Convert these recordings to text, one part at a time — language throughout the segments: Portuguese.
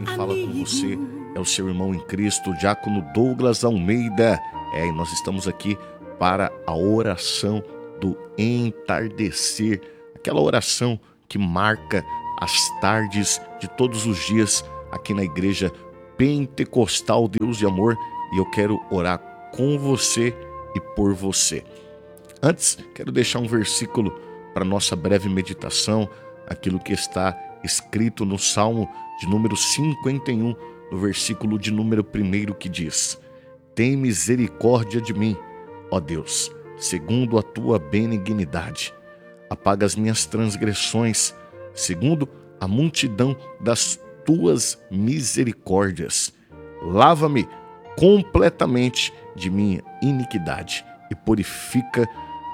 quem fala com você é o seu irmão em Cristo, Diácono Douglas Almeida. E nós estamos aqui para a oração do entardecer, aquela oração que marca as tardes de todos os dias aqui na Igreja Pentecostal Deus de Amor, e eu quero orar com você e por você. Antes, quero deixar um versículo para nossa breve meditação, aquilo que está escrito no Salmo de número 51, no versículo de número 1, que diz: Tem misericórdia de mim, ó Deus, segundo a tua benignidade. Apaga as minhas transgressões, segundo a multidão das tuas misericórdias. Lava-me completamente de minha iniquidade e purifica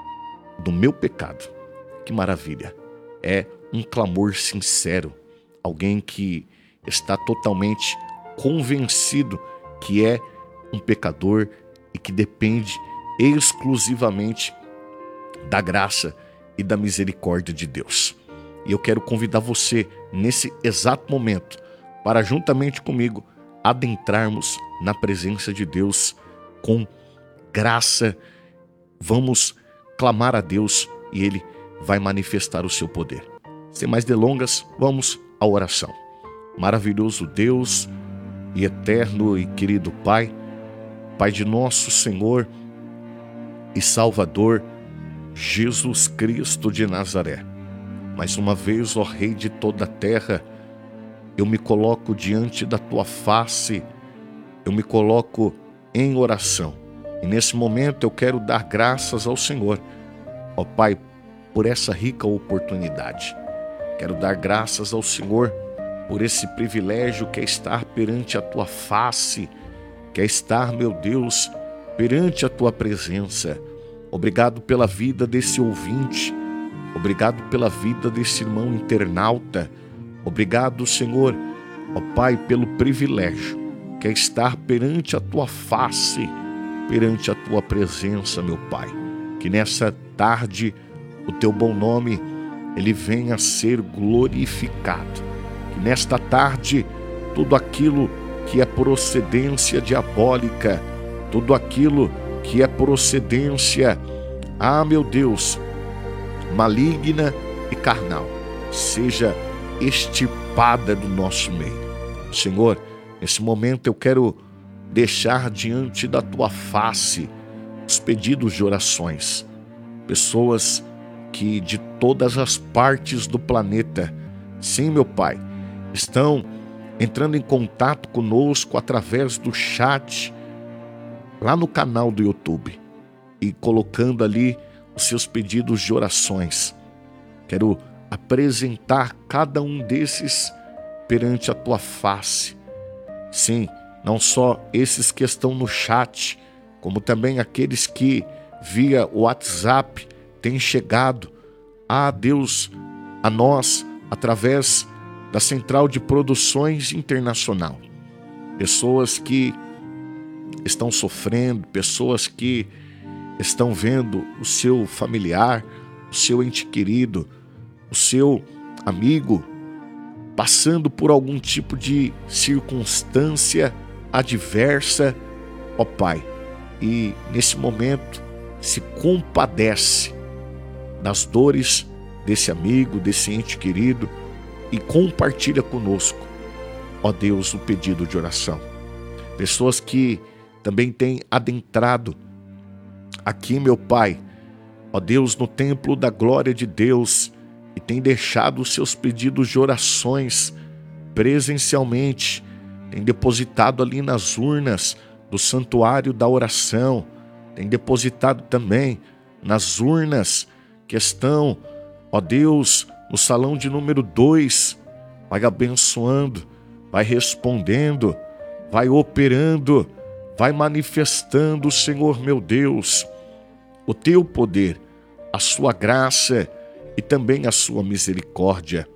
do meu pecado. Que maravilha! É um clamor sincero, alguém que está totalmente convencido que é um pecador e que depende exclusivamente da graça e da misericórdia de Deus. E eu quero convidar você, nesse exato momento, para juntamente comigo adentrarmos na presença de Deus com graça. Vamos clamar a Deus e Ele vai manifestar o seu poder. Sem mais delongas, vamos à oração. Maravilhoso Deus e eterno e querido Pai, Pai de nosso Senhor e Salvador, Jesus Cristo de Nazaré. Mais uma vez, ó Rei de toda a terra, eu me coloco diante da tua face, eu me coloco em oração. E nesse momento eu quero dar graças ao Senhor, ó Pai, por essa rica oportunidade. Quero dar graças ao Senhor por esse privilégio que é estar perante a tua face, que é estar, meu Deus, perante a tua presença. Obrigado pela vida desse ouvinte, obrigado pela vida desse irmão internauta. Obrigado, Senhor, ó Pai, pelo privilégio que é estar perante a tua face, perante a tua presença, meu Pai. Que nessa tarde o teu bom nome, ele venha a ser glorificado. Que nesta tarde tudo aquilo que é procedência diabólica, tudo aquilo que é procedência, meu Deus, maligna e carnal, seja extirpada do nosso meio. Senhor, nesse momento eu quero deixar diante da tua face os pedidos de orações. Pessoas que de todas as partes do planeta, sim, meu Pai, estão entrando em contato conosco através do chat lá no canal do YouTube e colocando ali os seus pedidos de orações. Quero apresentar cada um desses perante a tua face. Sim, não só esses que estão no chat, como também aqueles que via WhatsApp têm chegado a Deus, a nós, através da Central de Produções Internacional. Pessoas que estão sofrendo, pessoas que estão vendo o seu familiar, o seu ente querido, o seu amigo passando por algum tipo de circunstância adversa, ó Pai, e nesse momento se compadece das dores desse amigo, desse ente querido, e compartilha conosco, ó Deus, o pedido de oração. Pessoas que também têm adentrado aqui, meu Pai, ó Deus, no templo da glória de Deus, e têm deixado os seus pedidos de orações presencialmente, têm depositado ali nas urnas do santuário da oração, têm depositado também nas urnas que estão, ó Deus, no salão de número 2, vai abençoando, vai respondendo, vai operando, vai manifestando, Senhor meu Deus, o teu poder, a sua graça e também a sua misericórdia.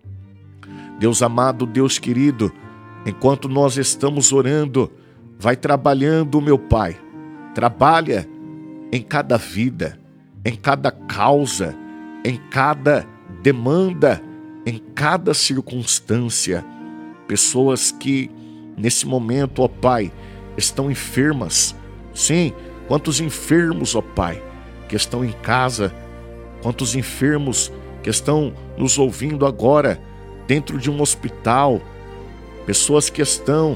Deus amado, Deus querido, enquanto nós estamos orando, vai trabalhando, meu Pai. Trabalha em cada vida, em cada causa, em cada demanda, em cada circunstância. pessoas que nesse momento, ó Pai, estão enfermas. Sim, quantos enfermos, ó Pai, que estão em casa, quantos enfermos que estão nos ouvindo agora dentro de um hospital, pessoas que estão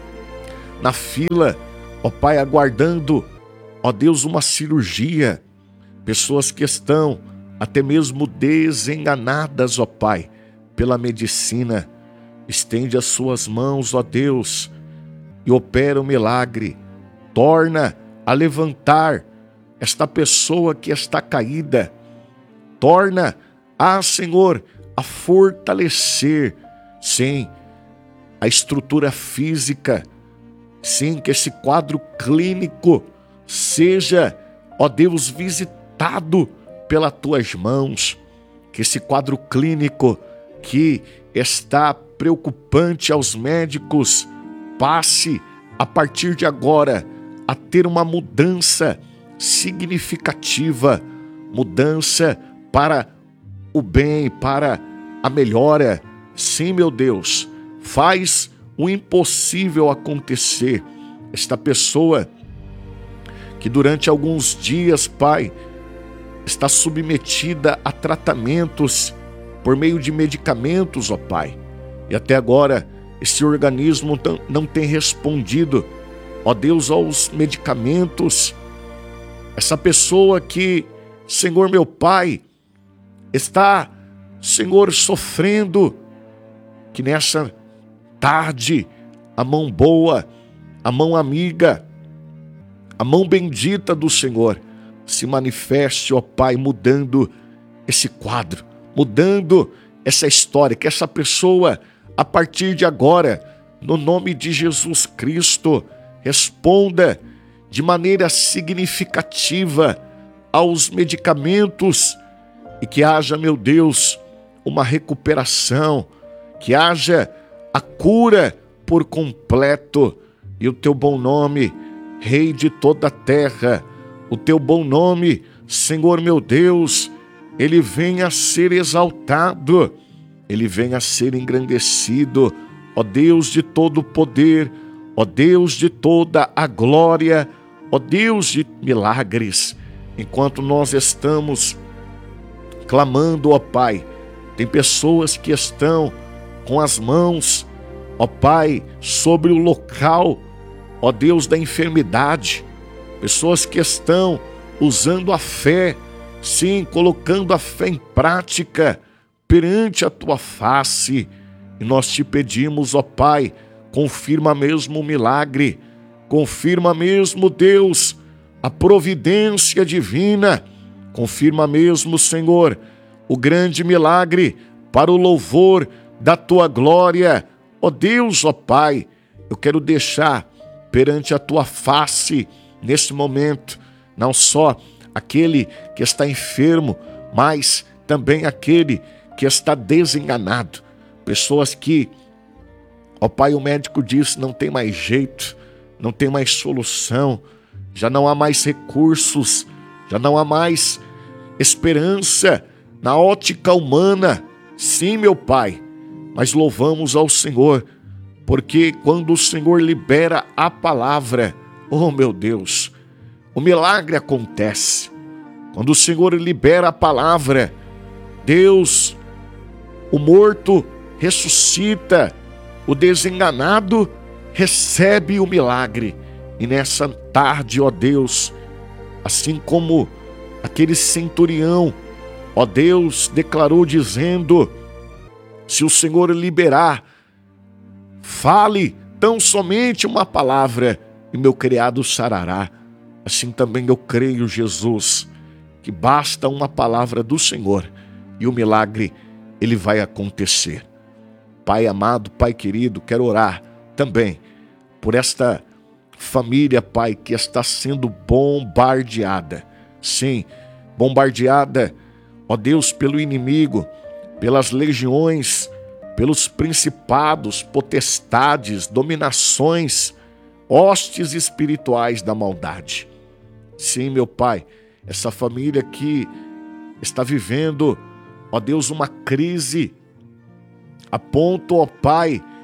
na fila, ó Pai, aguardando, ó Deus, uma cirurgia, pessoas que estão até mesmo desenganadas, ó Pai, pela medicina. Estende as suas mãos, ó Deus, e opera o milagre. Torna a levantar esta pessoa que está caída. Torna Senhor, a fortalecer, sim, a estrutura física. Sim, que esse quadro clínico seja, ó Deus, visitado pelas tuas mãos. Que esse quadro clínico que está preocupante aos médicos passe, a partir de agora, a ter uma mudança significativa, mudança para o bem, para a melhora. Sim, meu Deus, faz o impossível acontecer. Esta pessoa que durante alguns dias, Pai, está submetida a tratamentos por meio de medicamentos, ó Pai, e até agora esse organismo não tem respondido, ó Deus, aos medicamentos. Essa pessoa que, Senhor meu Pai, está, Senhor, sofrendo, que nessa tarde a mão boa, a mão amiga, a mão bendita do Senhor se manifeste, ó Pai, mudando esse quadro, mudando essa história, que essa pessoa, a partir de agora, no nome de Jesus Cristo, responda de maneira significativa aos medicamentos e que haja, meu Deus, uma recuperação, que haja a cura por completo, e o teu bom nome, Rei de toda a terra, o teu bom nome, Senhor meu Deus, ele venha a ser exaltado, ele venha a ser engrandecido, ó Deus de todo o poder, ó Deus de toda a glória, ó Deus de milagres. Enquanto nós estamos clamando, ó Pai, tem pessoas que estão com as mãos, ó Pai, sobre o local, ó Deus, da enfermidade, pessoas que estão usando a fé, sim, colocando a fé em prática perante a tua face, e nós te pedimos, ó Pai, confirma mesmo o milagre, confirma mesmo, Deus, a providência divina, confirma mesmo, Senhor, o grande milagre para o louvor da tua glória, ó Deus, ó Pai. Eu quero deixar perante a tua face, nesse momento, não só aquele que está enfermo, mas também aquele que está desenganado. Pessoas que, ó Pai, o médico disse, não tem mais jeito, não tem mais solução, já não há mais recursos, já não há mais esperança na ótica humana. Sim, meu Pai, mas louvamos ao Senhor, porque quando o Senhor libera a palavra, oh meu Deus, o milagre acontece. Quando o Senhor libera a palavra, Deus, o morto ressuscita, o desenganado recebe o milagre. E nessa tarde, ó Deus, assim como aquele centurião, ó Deus, declarou dizendo, se o Senhor liberar, fale tão somente uma palavra e meu criado sarará. Assim também eu creio, Jesus, que basta uma palavra do Senhor e o milagre, ele vai acontecer. Pai amado, Pai querido, quero orar também por esta família, Pai, que está sendo bombardeada. Sim, bombardeada, ó Deus, pelo inimigo, pelas legiões, pelos principados, potestades, dominações, hostes espirituais da maldade. Sim, meu Pai, essa família que está vivendo, ó Deus, uma crise, a ponto, ó Pai,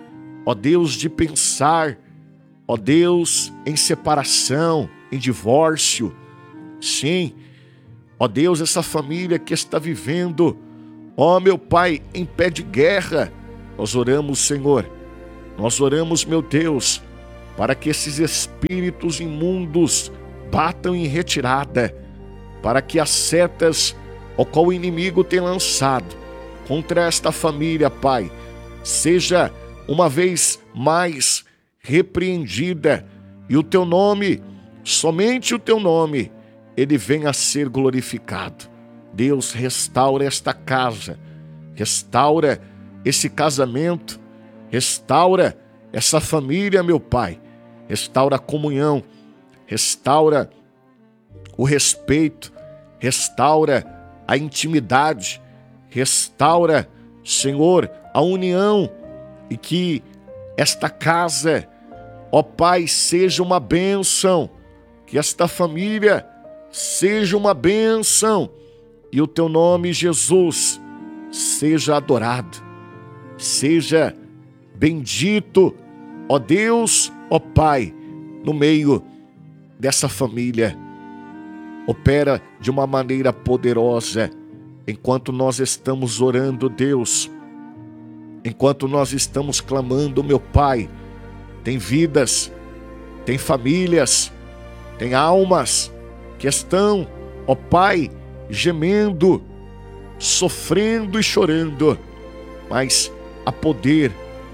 ó Deus, de pensar, ó Deus, em separação, em divórcio. Sim, ó Deus, essa família que está vivendo, ó meu Pai, em pé de guerra, nós oramos, Senhor, nós oramos, meu Deus, para que esses espíritos imundos batam em retirada, para que as setas, ó qual o inimigo tem lançado contra esta família, Pai, seja uma vez mais repreendida e o Teu nome, somente o Teu nome, ele venha a ser glorificado. Deus, restaura esta casa, restaura esse casamento, restaura essa família, meu Pai, restaura a comunhão, restaura o respeito, restaura a intimidade, restaura, Senhor, a união, e que esta casa, ó Pai, seja uma bênção, que esta família seja uma bênção, e o Teu nome, Jesus, seja adorado, seja bendito, ó Deus, ó Pai, no meio dessa família. Opera de uma maneira poderosa, enquanto nós estamos orando, Deus, enquanto nós estamos clamando, meu Pai. Tem vidas, tem famílias, tem almas que estão, ó Pai, gemendo, sofrendo e chorando, mas há poder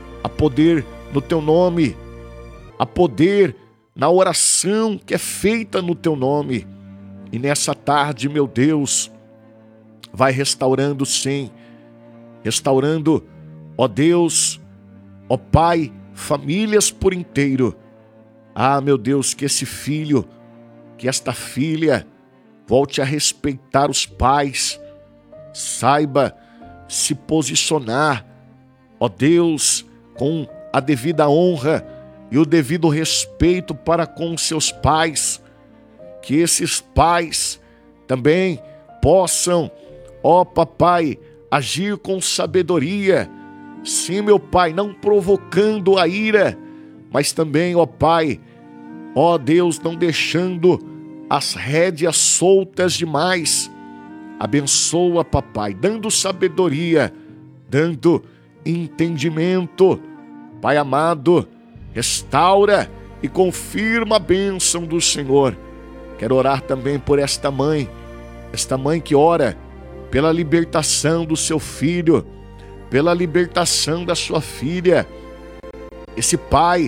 no Teu nome, há poder na oração que é feita no Teu nome. E nessa tarde, meu Deus, vai restaurando, sim, restaurando, ó Deus, ó Pai, famílias por inteiro. Ah, meu Deus, que esse filho, que esta filha volte a respeitar os pais, saiba se posicionar, ó Deus, com a devida honra e o devido respeito para com os seus pais. Que esses pais também possam, ó Papai, agir com sabedoria. Sim, meu Pai, não provocando a ira, mas também, ó Pai, ó Deus, não deixando as rédeas soltas demais. Abençoa, Papai, dando sabedoria, dando entendimento. Pai amado, restaura e confirma a bênção do Senhor. Quero orar também por esta mãe que ora pela libertação do seu filho, pela libertação da sua filha. Esse pai,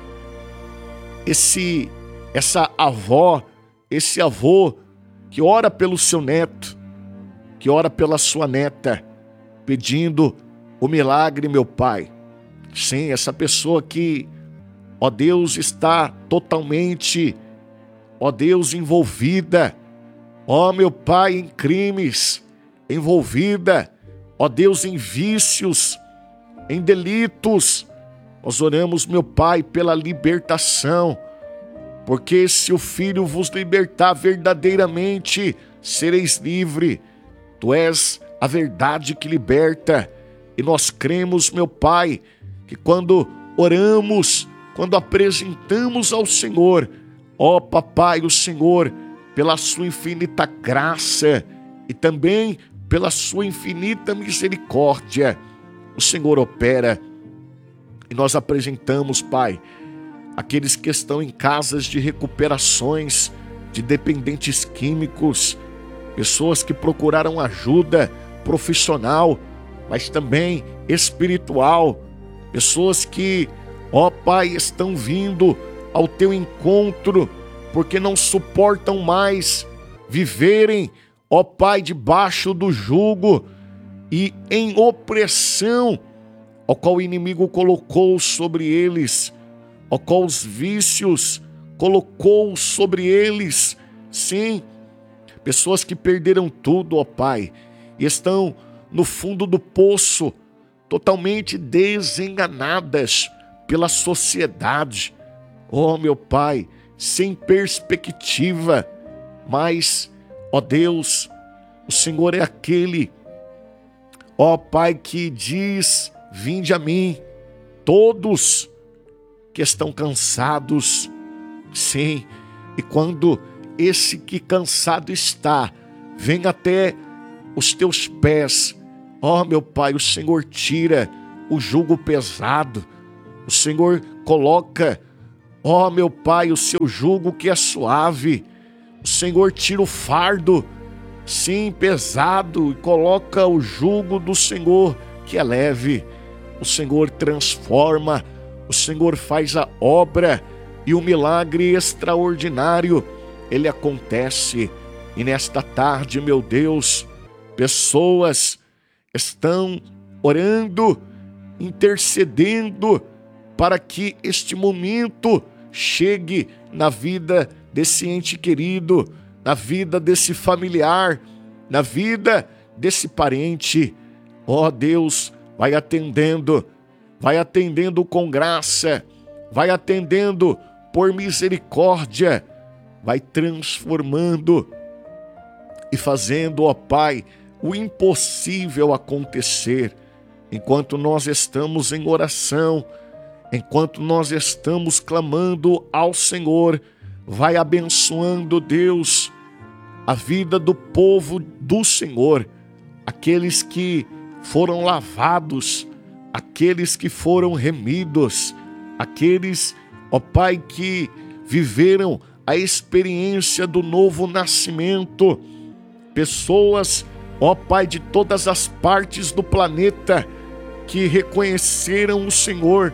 essa avó, esse avô que ora pelo seu neto, que ora pela sua neta, pedindo o milagre, meu Pai. Sim, essa pessoa que, ó Deus, está totalmente, ó Deus, envolvida, ó meu Pai, em crimes, envolvida, ó Deus, em vícios, em delitos. Nós oramos, meu Pai, pela libertação, porque se o Filho vos libertar verdadeiramente, sereis livre. Tu és a verdade que liberta, e nós cremos, meu Pai, que quando oramos, quando apresentamos ao Senhor, ó Papai, o Senhor, pela sua infinita graça e também pela sua infinita misericórdia, o Senhor opera. E nós apresentamos, Pai, aqueles que estão em casas de recuperações de dependentes químicos, pessoas que procuraram ajuda profissional, mas também espiritual, pessoas que, ó Pai, estão vindo ao Teu encontro, porque não suportam mais viverem, ó Pai, debaixo do jugo e em opressão, ao qual o inimigo colocou sobre eles, ao qual os vícios colocou sobre eles. Sim, pessoas que perderam tudo, ó Pai, e estão no fundo do poço, totalmente desenganadas pela sociedade. Ó meu Pai, sem perspectiva, mas, ó Deus, o Senhor é aquele, ó Pai, que diz: vinde a mim, todos que estão cansados, sim, e quando esse que cansado está, vem até os teus pés, ó meu Pai, o Senhor tira o jugo pesado, o Senhor coloca, ó meu Pai, o seu jugo que é suave, o Senhor tira o fardo, sim, pesado, e coloca o jugo do Senhor que é leve. O Senhor transforma, o Senhor faz a obra e o milagre extraordinário, ele acontece. E nesta tarde, meu Deus, pessoas estão orando, intercedendo para que este momento chegue na vida desse ente querido, na vida desse familiar, na vida desse parente. Ó Deus, vai atendendo com graça, vai atendendo por misericórdia, vai transformando e fazendo, ó Pai, o impossível acontecer. Enquanto nós estamos em oração, enquanto nós estamos clamando ao Senhor, vai abençoando, Deus, a vida do povo do Senhor, aqueles que foram lavados, aqueles que foram remidos, aqueles, ó Pai, que viveram a experiência do novo nascimento, pessoas, ó Pai, de todas as partes do planeta que reconheceram o Senhor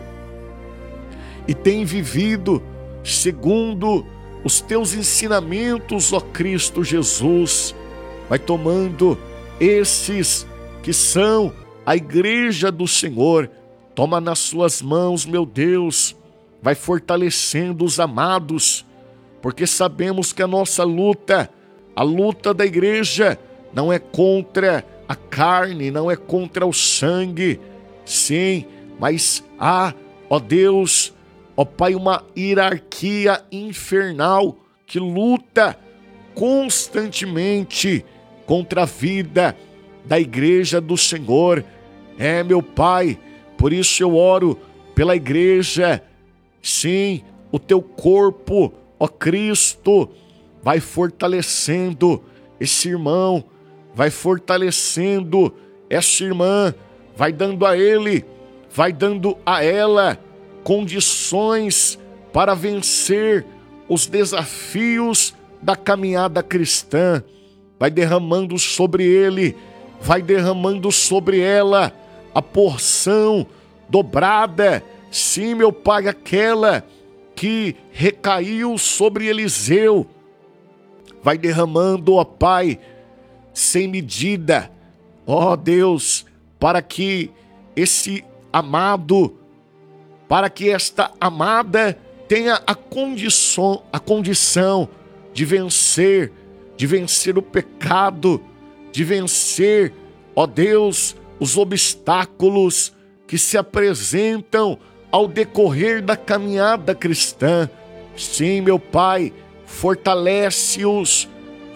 e têm vivido segundo os teus ensinamentos, ó Cristo Jesus. Vai tomando esses que são a igreja do Senhor, toma nas suas mãos, meu Deus, vai fortalecendo os amados, porque sabemos que a nossa luta, a luta da igreja, não é contra a carne, não é contra o sangue, sim, mas há, ó Deus, ó Pai, uma hierarquia infernal que luta constantemente contra a vida da igreja do Senhor. É, meu Pai, por isso eu oro pela igreja, sim, o teu corpo, ó Cristo, vai fortalecendo esse irmão, vai fortalecendo essa irmã, vai dando a ele, vai dando a ela condições para vencer os desafios da caminhada cristã, vai derramando sobre ele, vai derramando sobre ela a porção dobrada, sim, meu Pai, aquela que recaiu sobre Eliseu, vai derramando, ó Pai, sem medida, ó Deus, para que esse amado, para que esta amada tenha a condição de vencer o pecado, de vencer, ó Deus, os obstáculos que se apresentam ao decorrer da caminhada cristã. Sim, meu Pai, fortalece-os,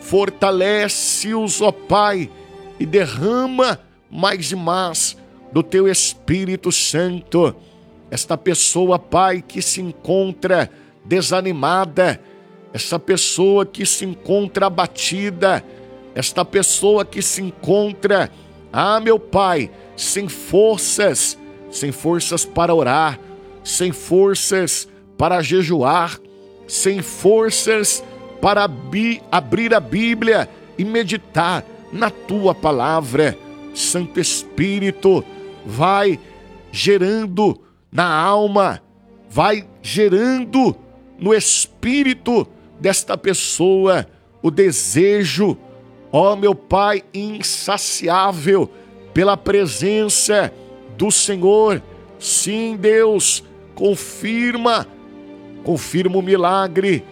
ó Pai, e derrama mais e mais do Teu Espírito Santo. Esta pessoa, Pai, que se encontra desanimada, essa pessoa que se encontra abatida, esta pessoa que se encontra, meu Pai, sem forças para orar, sem forças para jejuar, sem forças para abrir a Bíblia e meditar na Tua palavra. Santo Espírito, vai gerando na alma, vai gerando no espírito desta pessoa o desejo, ó meu Pai, insaciável pela presença do Senhor. Sim, Deus, confirma o milagre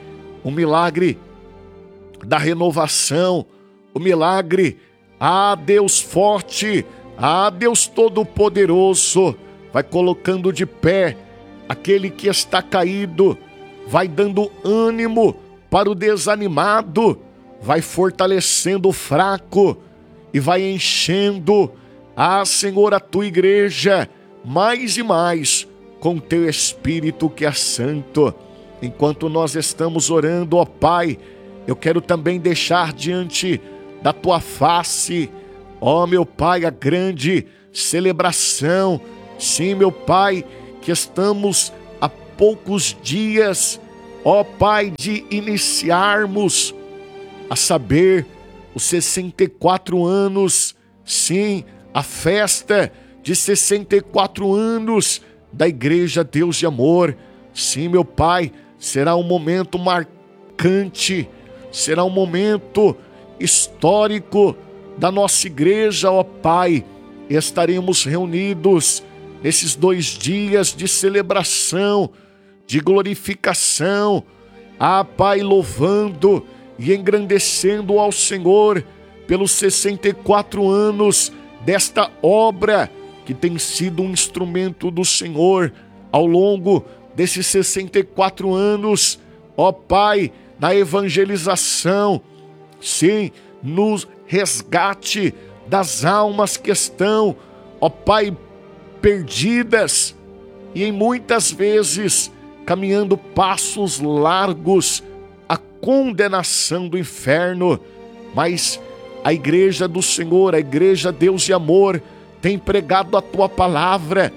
da renovação, o milagre, Deus forte, Deus todo-poderoso, vai colocando de pé aquele que está caído, vai dando ânimo para o desanimado, vai fortalecendo o fraco e vai enchendo, Senhor, a Tua igreja mais e mais com teu Espírito que é santo. Enquanto nós estamos orando, ó Pai, eu quero também deixar diante da tua face, ó meu Pai, a grande celebração. Sim, meu Pai, que estamos há poucos dias, ó Pai, de iniciarmos a saber os 64 anos, sim, a festa de 64 anos da Igreja Deus de Amor. Sim, meu Pai, será um momento marcante, será um momento histórico da nossa igreja, ó Pai. Estaremos reunidos nesses 2 dias de celebração, de glorificação, Pai, louvando e engrandecendo ao Senhor pelos 64 anos desta obra que tem sido um instrumento do Senhor ao longo desses 64 anos, ó Pai, na evangelização, sim, no resgate das almas que estão, ó Pai, perdidas e em muitas vezes caminhando passos largos à condenação do inferno. Mas a igreja do Senhor, a igreja Deus de Amor, tem pregado a tua palavra,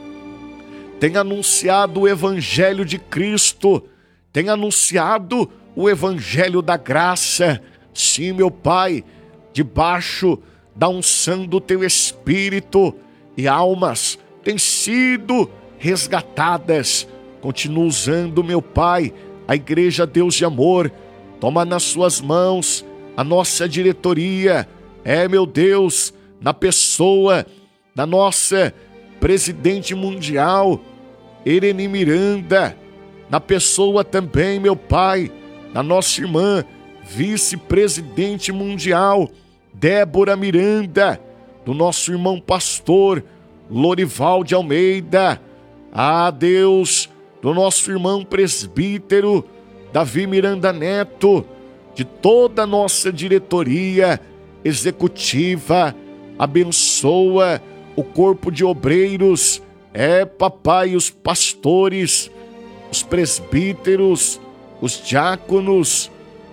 tem anunciado o evangelho de Cristo, tem anunciado o evangelho da graça. Sim, meu Pai, debaixo da unção do teu Espírito, e almas têm sido resgatadas. Continua usando, meu Pai, a igreja Deus de Amor. Toma nas suas mãos a nossa diretoria, meu Deus, na pessoa da nossa presidente mundial, Irene Miranda, na pessoa também, meu Pai, da nossa irmã vice-presidente mundial, Débora Miranda, do nosso irmão pastor Lorival de Almeida, Deus, do nosso irmão presbítero Davi Miranda Neto, de toda a nossa diretoria executiva. Abençoa o corpo de obreiros, papai, os pastores, os presbíteros, os diáconos,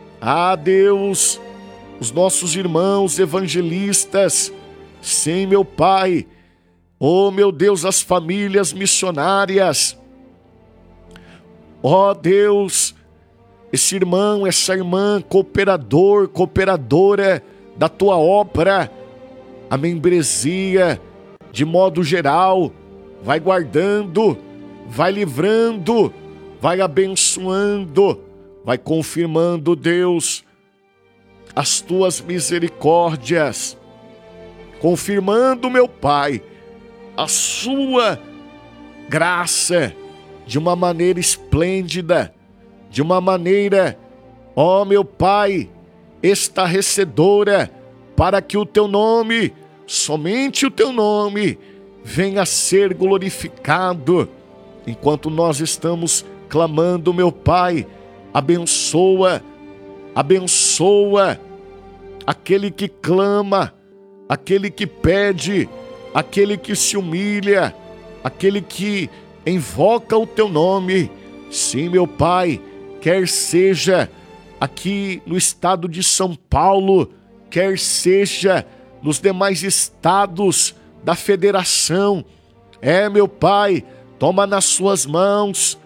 Deus, os nossos irmãos evangelistas. Sim, meu Pai, meu Deus, as famílias missionárias, Deus, esse irmão, essa irmã, cooperadora da tua obra, a membresia, de modo geral, vai guardando, vai livrando, vai abençoando, vai confirmando, Deus, as tuas misericórdias, confirmando, meu Pai, a sua graça de uma maneira esplêndida, de uma maneira, meu Pai, estarrecedora, para que o teu nome, somente o teu nome, venha a ser glorificado. Enquanto nós estamos clamando, meu Pai, abençoa aquele que clama, aquele que pede, aquele que se humilha, aquele que invoca o teu nome. Sim, meu Pai, quer seja aqui no estado de São Paulo, quer seja nos demais estados da federação, meu Pai, toma nas suas mãos,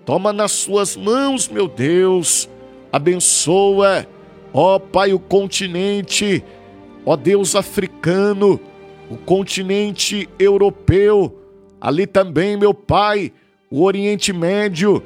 meu Deus, abençoa, Pai, o continente, Deus, africano, o continente europeu, ali também, meu Pai, o Oriente Médio.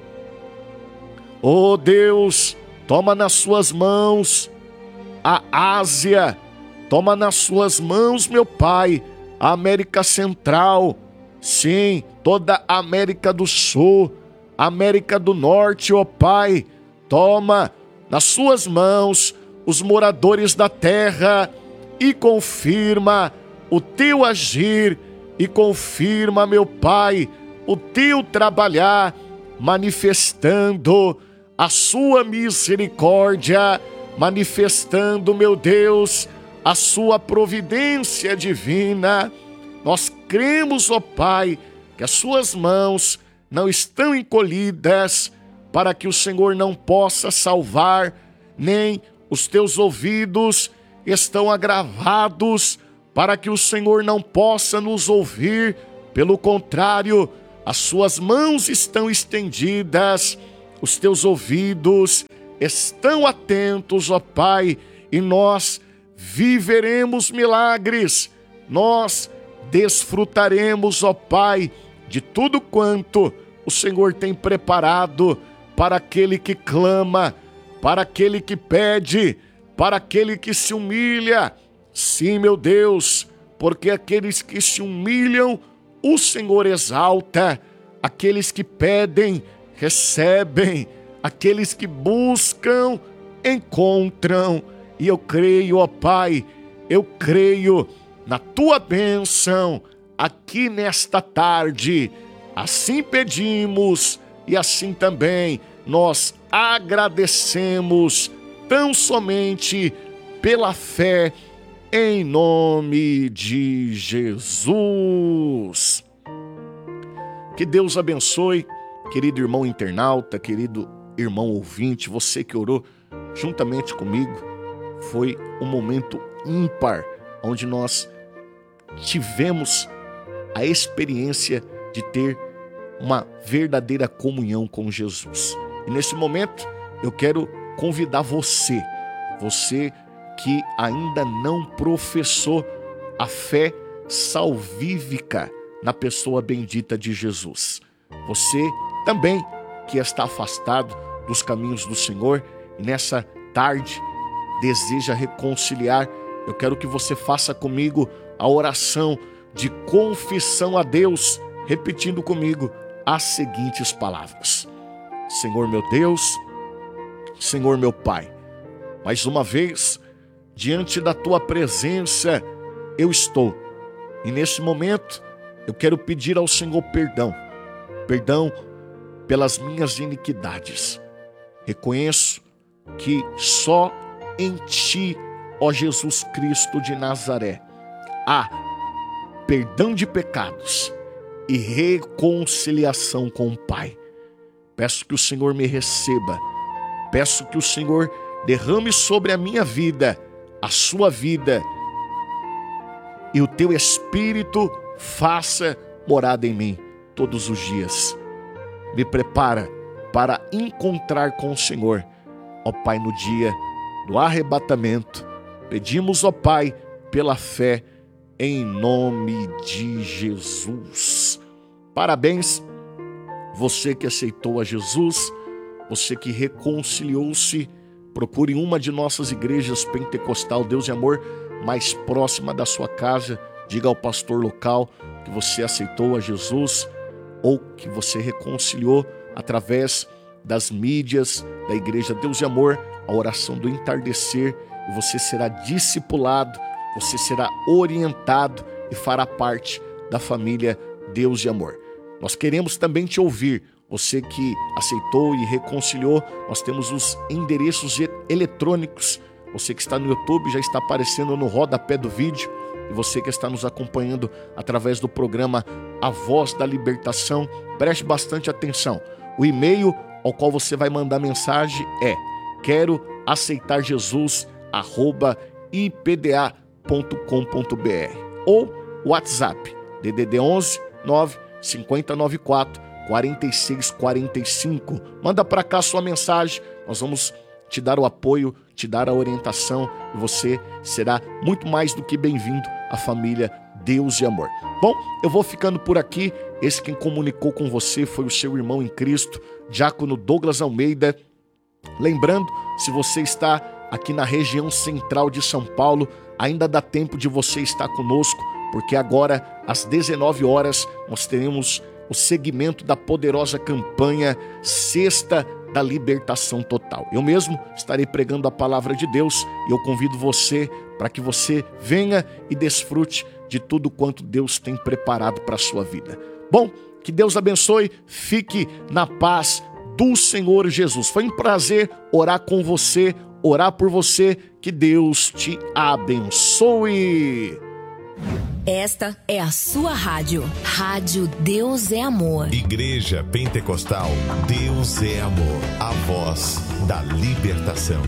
Deus, toma nas suas mãos a Ásia, toma nas suas mãos, meu Pai, a América Central, sim, toda a América do Sul, América do Norte, Pai, toma nas suas mãos os moradores da terra e confirma o teu agir, e confirma, meu Pai, o teu trabalhar, manifestando a sua misericórdia, manifestando, meu Deus, a sua providência divina. Nós cremos, Pai, que as suas mãos não estão encolhidas para que o Senhor não possa salvar, nem os teus ouvidos estão agravados para que o Senhor não possa nos ouvir. Pelo contrário, as suas mãos estão estendidas, os teus ouvidos estão atentos, ó Pai, e nós viveremos milagres, nós desfrutaremos, ó Pai, de tudo quanto o Senhor tem preparado para aquele que clama, para aquele que pede, para aquele que se humilha. Sim, meu Deus, porque aqueles que se humilham, o Senhor exalta, aqueles que pedem, recebem, aqueles que buscam, encontram. E eu creio, ó Pai, eu creio na Tua bênção aqui nesta tarde. Assim pedimos e assim também nós agradecemos, tão somente pela fé, em nome de Jesus. Que Deus abençoe, querido irmão internauta, querido irmão ouvinte, você que orou juntamente comigo. Foi um momento ímpar, onde nós tivemos a experiência de ter uma verdadeira comunhão com Jesus. E nesse momento eu quero convidar você que ainda não professou a fé salvífica na pessoa bendita de Jesus. Você também que está afastado dos caminhos do Senhor e nessa tarde deseja reconciliar, eu quero que você faça comigo a oração de confissão a Deus, repetindo comigo as seguintes palavras: Senhor meu Deus, Senhor meu Pai, mais uma vez, diante da Tua presença, eu estou. E nesse momento, eu quero pedir ao Senhor perdão pelas minhas iniquidades. Reconheço que só em Ti, ó Jesus Cristo de Nazaré, há perdão de pecados e reconciliação com o Pai. Peço que o Senhor me receba, peço que o Senhor derrame sobre a minha vida a Sua vida e o Teu Espírito faça morada em mim todos os dias. Me prepara para encontrar com o Senhor, ó Pai, no dia do arrebatamento. Pedimos, ó Pai, pela fé, em nome de Jesus. Parabéns, você que aceitou a Jesus, você que reconciliou-se. Procure uma de nossas igrejas pentecostal Deus e Amor mais próxima da sua casa. Diga ao pastor local que você aceitou a Jesus ou que você reconciliou através das mídias da igreja Deus e Amor, a oração do entardecer, e você será discipulado, você será orientado e fará parte da família Deus e Amor. Nós queremos também te ouvir. Você que aceitou e reconciliou, nós temos os endereços eletrônicos. Você que está no YouTube, já está aparecendo no rodapé do vídeo. E você que está nos acompanhando através do programa A Voz da Libertação, preste bastante atenção. O e-mail ao qual você vai mandar mensagem é queroaceitarjesus@ipda.com.br ou WhatsApp DDD 11 9 5094 4645. Manda para cá sua mensagem, nós vamos te dar o apoio, te dar a orientação e você será muito mais do que bem-vindo à família Deus e Amor. Bom, eu vou ficando por aqui. Esse quem comunicou com você foi o seu irmão em Cristo, Diácono Douglas Almeida. Lembrando, se você está aqui na região central de São Paulo, ainda dá tempo de você estar conosco, porque agora, às 19 horas, nós teremos o segmento da poderosa campanha Sexta da Libertação Total. Eu mesmo estarei pregando a palavra de Deus e eu convido você para que você venha e desfrute de tudo quanto Deus tem preparado para a sua vida. Bom, que Deus abençoe, fique na paz do Senhor Jesus. Foi um prazer orar com você, orar por você, que Deus te abençoe. Esta é a sua rádio. Rádio Deus é Amor. Igreja Pentecostal Deus é Amor. A voz da libertação.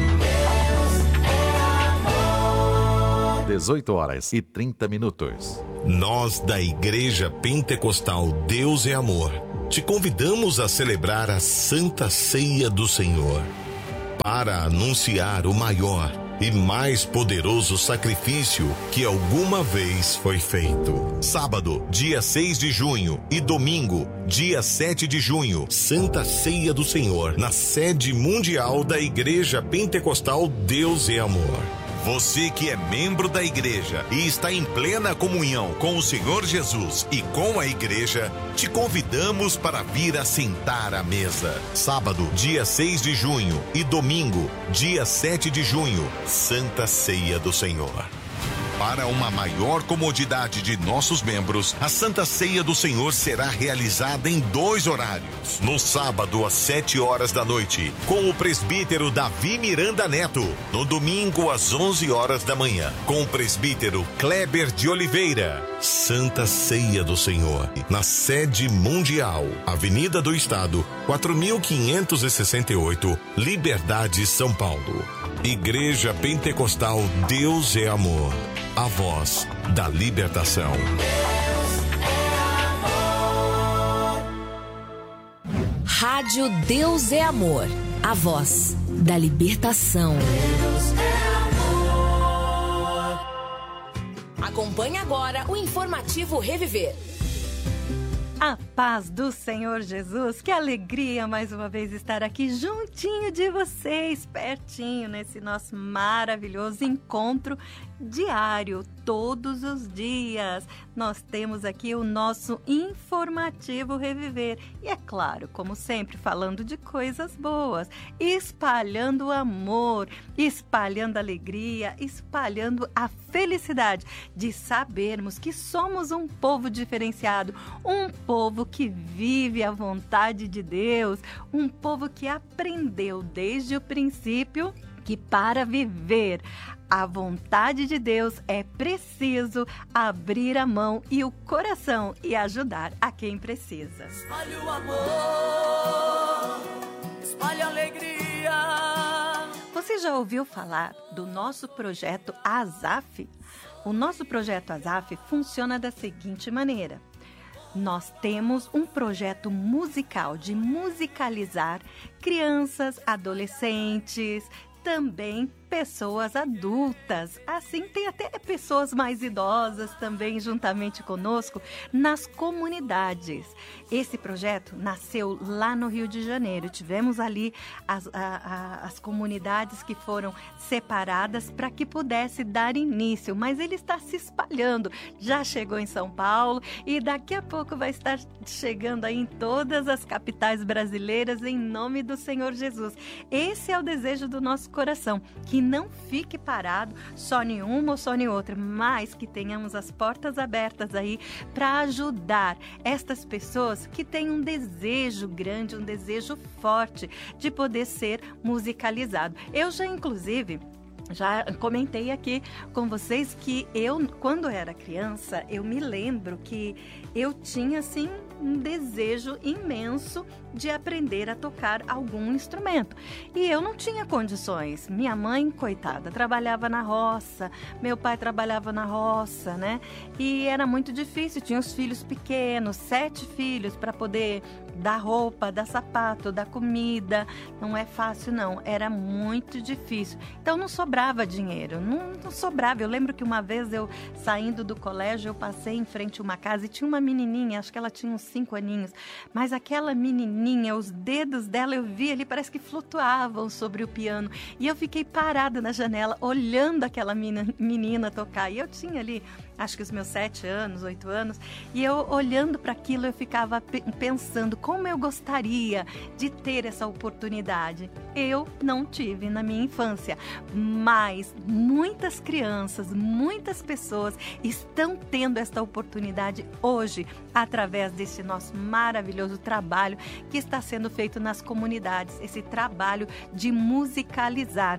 18h30. Nós da Igreja Pentecostal Deus é Amor te convidamos a celebrar a Santa Ceia do Senhor para anunciar o maior e mais poderoso sacrifício que alguma vez foi feito. Sábado, dia 6 de junho e domingo, dia 7 de junho, Santa Ceia do Senhor, na sede mundial da Igreja Pentecostal Deus é Amor. Você que é membro da igreja e está em plena comunhão com o Senhor Jesus e com a igreja, te convidamos para vir assentar à mesa. Sábado, dia 6 de junho e domingo, dia 7 de junho, Santa Ceia do Senhor. Para uma maior comodidade de nossos membros, a Santa Ceia do Senhor será realizada em 2 horários. No sábado, às 7 horas da noite, com o presbítero Davi Miranda Neto. No domingo, às 11 horas da manhã, com o presbítero Kleber de Oliveira. Santa Ceia do Senhor, na sede mundial, Avenida do Estado, 4568, Liberdade, São Paulo. Igreja Pentecostal Deus é Amor. A voz da libertação. Rádio Deus é Amor. A voz da libertação. Acompanhe agora o informativo Reviver. A paz do Senhor Jesus, que alegria mais uma vez estar aqui juntinho de vocês, pertinho nesse nosso maravilhoso encontro diário, todos os dias. Nós temos aqui o nosso informativo Reviver e é claro, como sempre, falando de coisas boas, espalhando o amor, espalhando a alegria, espalhando a felicidade de sabermos que somos um povo diferenciado, um povo que vive a vontade de Deus, um povo que aprendeu desde o princípio que para viver a vontade de Deus é preciso abrir a mão e o coração e ajudar a quem precisa. Espalhe o amor, espalhe a alegria. Você já ouviu falar do nosso projeto ASAF? O nosso projeto ASAF funciona da seguinte maneira. Nós temos um projeto musical de musicalizar crianças, adolescentes, também pessoas adultas. Assim, tem até pessoas mais idosas também juntamente conosco nas comunidades. Esse projeto nasceu lá no Rio de Janeiro. Tivemos ali as comunidades que foram separadas para que pudesse dar início, mas ele está se espalhando. Já chegou em São Paulo e daqui a pouco vai estar chegando aí em todas as capitais brasileiras em nome do Senhor Jesus. Esse é o desejo do nosso coração, que não fique parado só em uma ou só em outra, mas que tenhamos as portas abertas aí para ajudar estas pessoas que têm um desejo grande, um desejo forte de poder ser musicalizado. Eu já, inclusive, já comentei aqui com vocês que eu, quando era criança, eu me lembro que eu tinha, assim, um desejo imenso de aprender a tocar algum instrumento. E eu não tinha condições. Minha mãe, coitada, trabalhava na roça, meu pai trabalhava na roça, né? E era muito difícil, tinha os filhos pequenos, 7 filhos, para poder dar roupa, dar sapato, dar comida. Não é fácil, não. Era muito difícil. Então não sobrava dinheiro, não sobrava. Eu lembro que uma vez eu, saindo do colégio, eu passei em frente a uma casa e tinha uma menininha, acho que ela tinha uns 5 aninhos, mas aquela menininha, os dedos dela eu vi ali, parece que flutuavam sobre o piano, e eu fiquei parada na janela olhando aquela menina tocar, e eu tinha ali, acho que os meus 7 anos, 8 anos, e eu olhando para aquilo, eu ficava pensando como eu gostaria de ter essa oportunidade. Eu não tive na minha infância, mas muitas crianças, muitas pessoas estão tendo esta oportunidade hoje, através desse nosso maravilhoso trabalho que está sendo feito nas comunidades, esse trabalho de musicalizar.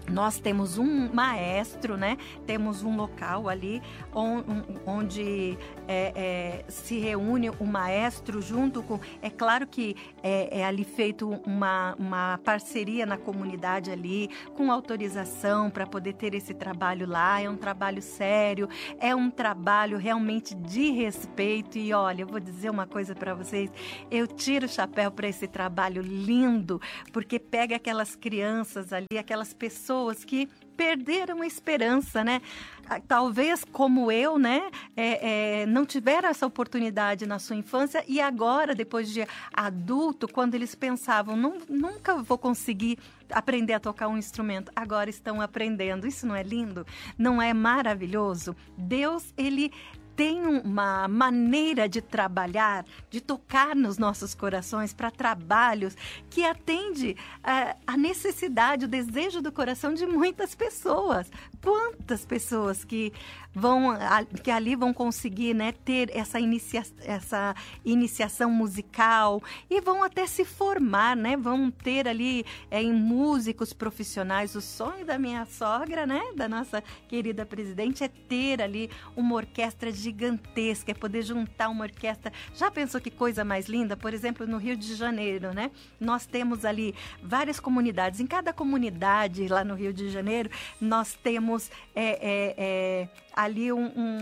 Nós temos um maestro, né? Temos um local ali onde se reúne o maestro junto com... É claro que é ali feito uma parceria na comunidade ali, com autorização para poder ter esse trabalho lá. É um trabalho sério, é um trabalho realmente de respeito. E olha, eu vou dizer uma coisa para vocês, eu tiro o chapéu para esse trabalho lindo, porque pega aquelas crianças ali, aquelas pessoas que perderam a esperança, né? Talvez como eu, né? Não tiveram essa oportunidade na sua infância e agora, depois de adulto, quando eles pensavam, nunca vou conseguir aprender a tocar um instrumento, agora estão aprendendo. Isso não é lindo? Não é maravilhoso? Deus, Ele tem uma maneira de trabalhar, de tocar nos nossos corações para trabalhos que atende a necessidade, o desejo do coração de muitas pessoas. Quantas pessoas que ali vão conseguir, né, ter essa iniciação musical e vão até se formar, né? Vão ter ali em músicos profissionais. O sonho da minha sogra, né, da nossa querida presidente, é ter ali uma orquestra gigantesca, é poder juntar uma orquestra. Já pensou que coisa mais linda? Por exemplo, no Rio de Janeiro, né? Nós temos ali várias comunidades. Em cada comunidade lá no Rio de Janeiro, nós temos ali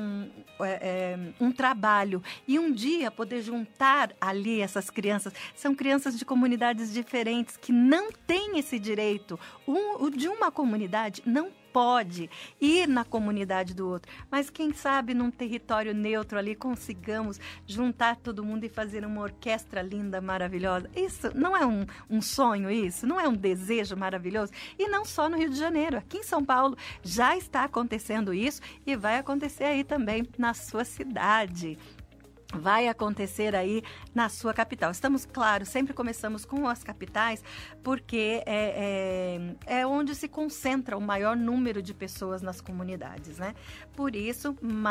um trabalho. E um dia poder juntar ali essas crianças. São crianças de comunidades diferentes que não têm esse direito. O de uma comunidade não pode ir na comunidade do outro. Mas quem sabe num território neutro ali consigamos juntar todo mundo e fazer uma orquestra linda, maravilhosa. Isso não é um sonho, isso? Não é um desejo maravilhoso? E não só no Rio de Janeiro. Aqui em São Paulo já está acontecendo isso e vai acontecer aí também na sua cidade. Vai acontecer aí na sua capital. Estamos, claro, sempre começamos com as capitais, porque é onde se concentra o maior número de pessoas nas comunidades, né? Por isso,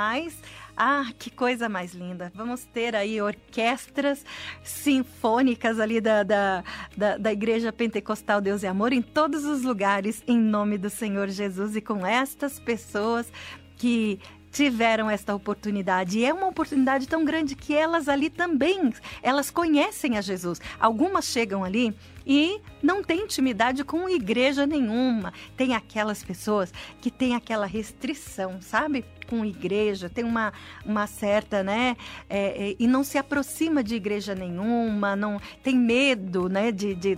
que coisa mais linda. Vamos ter aí orquestras sinfônicas ali da Igreja Pentecostal Deus e Amor em todos os lugares, em nome do Senhor Jesus, e com estas pessoas que tiveram esta oportunidade. E é uma oportunidade tão grande que elas ali também, elas conhecem a Jesus. Algumas chegam ali e não têm intimidade com igreja nenhuma. Tem aquelas pessoas que têm aquela restrição, sabe? Com igreja, tem uma certa, né? E não se aproxima de igreja nenhuma, não tem medo, né?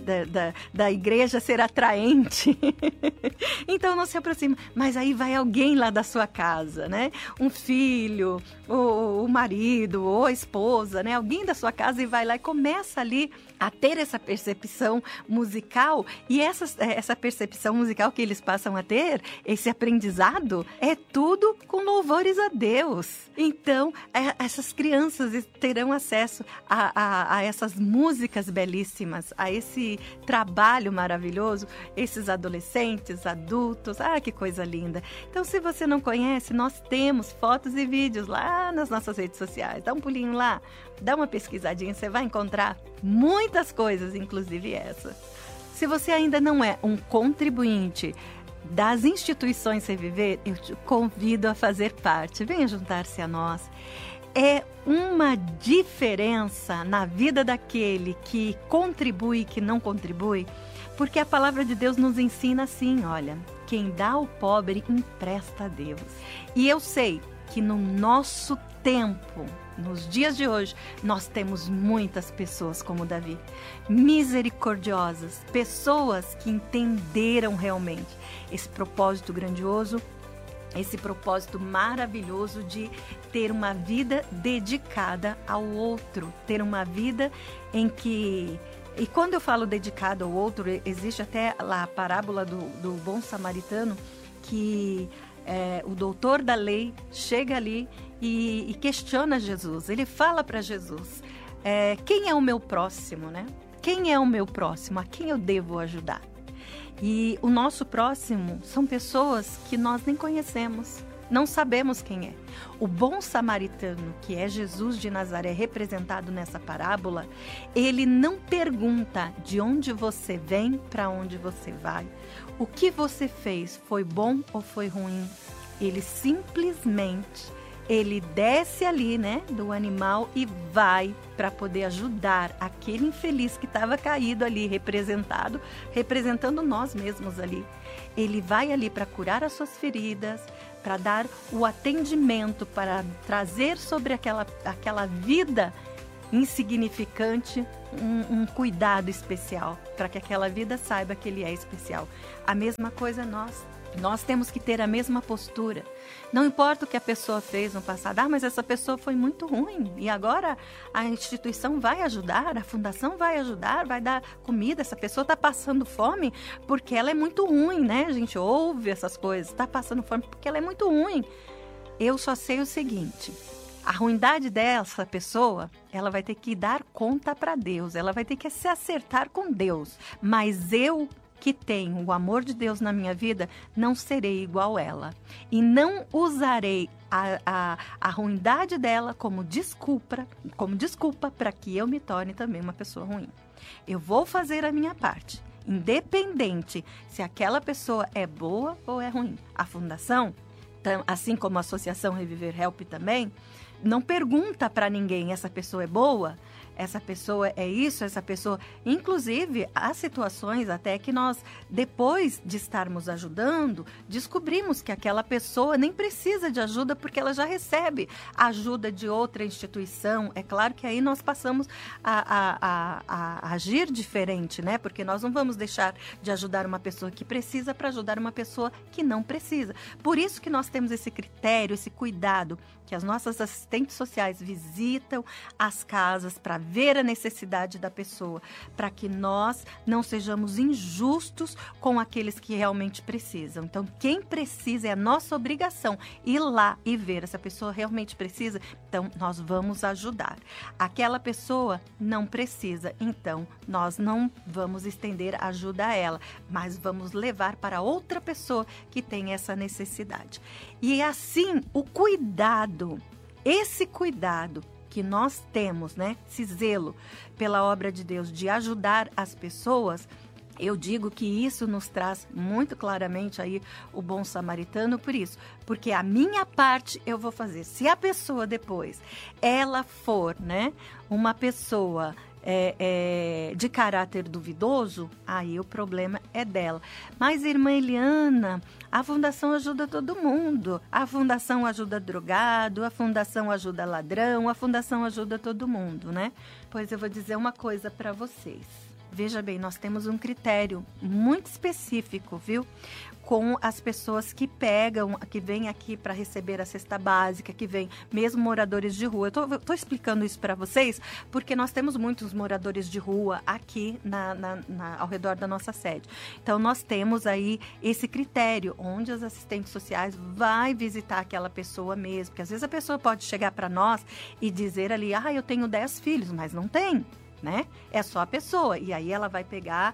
Da igreja ser atraente. Então não se aproxima. Mas aí vai alguém lá da sua casa, né? Um filho, o marido, ou a esposa, né? Alguém da sua casa e vai lá e começa ali a ter essa percepção musical, e essa percepção musical que eles passam a ter, esse aprendizado, é tudo com louvores a Deus. Então, essas crianças terão acesso a essas músicas belíssimas, a esse trabalho maravilhoso, esses adolescentes, adultos, que coisa linda. Então, se você não conhece, nós temos fotos e vídeos lá nas nossas redes sociais. Dá um pulinho lá, dá uma pesquisadinha, você vai encontrar muitas coisas, inclusive essa. Se você ainda não é um contribuinte das instituições Reviver, eu te convido a fazer parte. Venha juntar-se a nós. É uma diferença na vida daquele que contribui e que não contribui, porque a palavra de Deus nos ensina assim, olha, quem dá ao pobre empresta a Deus. E eu sei que no nosso tempo, nos dias de hoje, nós temos muitas pessoas como Davi, misericordiosas, pessoas que entenderam realmente esse propósito grandioso, esse propósito maravilhoso de ter uma vida dedicada ao outro, ter uma vida em que... E quando eu falo dedicado ao outro, existe até lá a parábola do bom samaritano, que o doutor da lei chega ali e questiona Jesus. Ele fala para Jesus, quem é o meu próximo, né? Quem é o meu próximo? A quem eu devo ajudar? E o nosso próximo são pessoas que nós nem conhecemos. não sabemos quem é. O bom samaritano, que é Jesus de Nazaré, representado nessa parábola, ele não pergunta de onde você vem, para onde você vai. O que você fez foi bom ou foi ruim? Ele simplesmente, ele desce ali, né, do animal e vai para poder ajudar aquele infeliz que estava caído ali, representando nós mesmos ali. Ele vai ali para curar as suas feridas, para dar o atendimento, para trazer sobre aquela vida insignificante um cuidado especial, para que aquela vida saiba que ele é especial. A mesma coisa nós temos que ter a mesma postura. Não importa o que a pessoa fez no passado, mas essa pessoa foi muito ruim e agora a instituição vai ajudar, a fundação vai ajudar, vai dar comida, essa pessoa está passando fome porque ela é muito ruim, né? A gente ouve essas coisas, está passando fome porque ela é muito ruim. Eu só sei o seguinte: a ruindade dessa pessoa, ela vai ter que dar conta para Deus, ela vai ter que se acertar com Deus, mas eu que tenho o amor de Deus na minha vida, não serei igual ela. E não usarei a ruindade dela como desculpa para que eu me torne também uma pessoa ruim. Eu vou fazer a minha parte, independente se aquela pessoa é boa ou é ruim. A fundação, assim como a Associação Reviver Help também, não pergunta para ninguém, essa pessoa é boa, essa pessoa é isso, essa pessoa... Inclusive, há situações até que nós, depois de estarmos ajudando, descobrimos que aquela pessoa nem precisa de ajuda porque ela já recebe ajuda de outra instituição. É claro que aí nós passamos a agir diferente, né? Porque nós não vamos deixar de ajudar uma pessoa que precisa para ajudar uma pessoa que não precisa. Por isso que nós temos esse critério, esse cuidado, que as nossas assistentes sociais visitam as casas para ver a necessidade da pessoa, para que nós não sejamos injustos com aqueles que realmente precisam. Então, quem precisa é a nossa obrigação ir lá e ver essa pessoa realmente precisa, então nós vamos ajudar. Aquela pessoa não precisa, então nós não vamos estender ajuda a ela, mas vamos levar para outra pessoa que tem essa necessidade. E assim, o cuidado, esse cuidado que nós temos, né, esse zelo pela obra de Deus de ajudar as pessoas, eu digo que isso nos traz muito claramente aí o bom samaritano por isso, porque a minha parte eu vou fazer. Se a pessoa depois, ela for, né, uma pessoa de caráter duvidoso, aí o problema é dela. Mas, irmã Eliana, a fundação ajuda todo mundo. A fundação ajuda drogado, a fundação ajuda ladrão, a fundação ajuda todo mundo, né? Pois eu vou dizer uma coisa para vocês. Veja bem, nós temos um critério muito específico, viu? Com as pessoas que vêm aqui para receber a cesta básica, que vêm mesmo moradores de rua. Eu tô explicando isso para vocês porque nós temos muitos moradores de rua aqui ao redor da nossa sede. Então, nós temos aí esse critério, onde as assistentes sociais vai visitar aquela pessoa mesmo. Porque às vezes a pessoa pode chegar para nós e dizer ali, eu tenho 10 filhos, mas não tem. Né? É só a pessoa, e aí ela vai pegar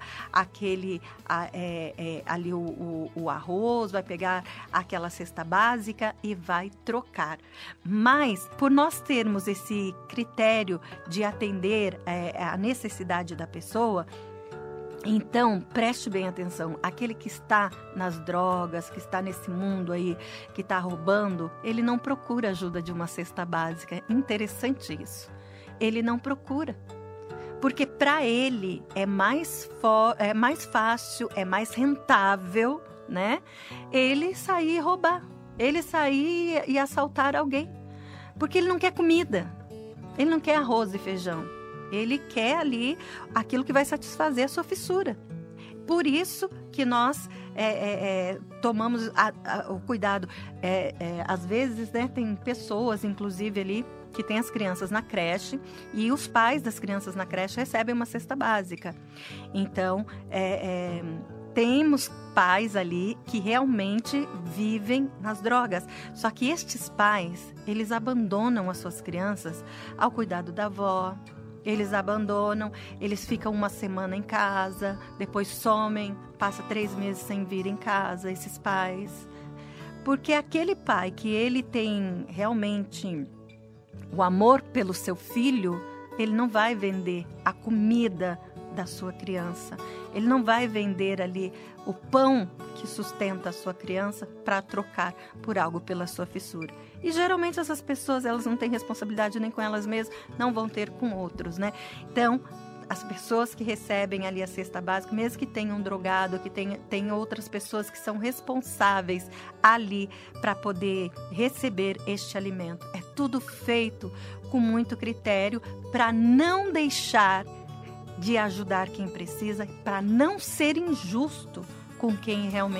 ali o arroz, vai pegar aquela cesta básica e vai trocar. Mas, por nós termos esse critério de atender a necessidade da pessoa, então, preste bem atenção, aquele que está nas drogas, que está nesse mundo aí, que está roubando, ele não procura ajuda de uma cesta básica. Interessante isso. Ele não procura. Porque para ele é mais fácil, é mais rentável, né? Ele sair e roubar, ele sair e assaltar alguém. Porque ele não quer comida, ele não quer arroz e feijão. Ele quer ali aquilo que vai satisfazer a sua fissura. Por isso que nós tomamos o cuidado. Às vezes, né, tem pessoas, inclusive, ali, que tem as crianças na creche e os pais das crianças na creche recebem uma cesta básica. Então, temos pais ali que realmente vivem nas drogas. Só que estes pais, eles abandonam as suas crianças ao cuidado da avó. Eles abandonam, eles ficam uma semana em casa, depois somem, passa 3 meses sem vir em casa, esses pais. Porque aquele pai que ele tem realmente o amor pelo seu filho, ele não vai vender a comida da sua criança. Ele não vai vender ali o pão que sustenta a sua criança para trocar por algo pela sua fissura. E geralmente essas pessoas, elas não têm responsabilidade nem com elas mesmas, não vão ter com outros, né? Então, as pessoas que recebem ali a cesta básica, mesmo que tenham drogado, que tem outras pessoas que são responsáveis ali para poder receber este alimento. É tudo feito com muito critério para não deixar de ajudar quem precisa, para não ser injusto com quem realmente